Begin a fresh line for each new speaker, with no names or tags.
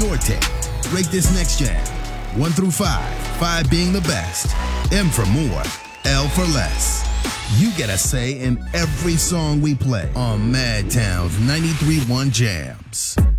Norte. Rate this next jam. 1 through 5, 5 being the best, M for more, L for less. You get a say in every song we play on Madtown's 93.1 Jams.